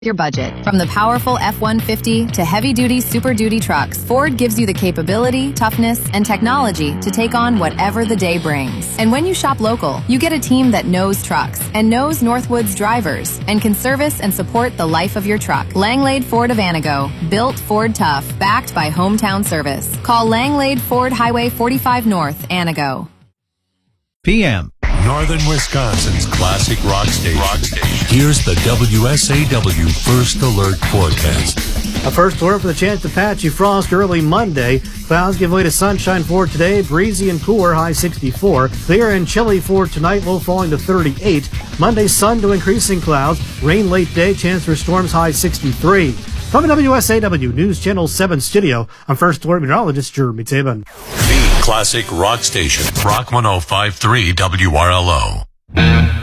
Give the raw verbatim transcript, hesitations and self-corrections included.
your budget. From the powerful F one fifty to heavy-duty Super Duty trucks, Ford gives you the capability, toughness, and technology to take on whatever the day brings. And when you shop local, you get a team that knows trucks and knows Northwood's drivers and can service and support the life of your truck. Langlade Ford of Anago, built Ford tough, backed by hometown service. Call Langlade Ford Highway forty-five North, Anago. P M Northern Wisconsin's classic rock station. rock station. Here's the W S A W First Alert forecast. A first alert for the chance of patchy frost early Monday. Clouds give way to sunshine for today. Breezy and cooler, high sixty-four. Clear and chilly for tonight, low falling to thirty-eight. Monday, sun to increasing clouds. Rain late day, chance for storms, high sixty-three. From the W S A W News Channel seven studio, I'm First Alert Meteorologist Jeremy Tabin. The classic rock station. Rock one oh five point three W R L O.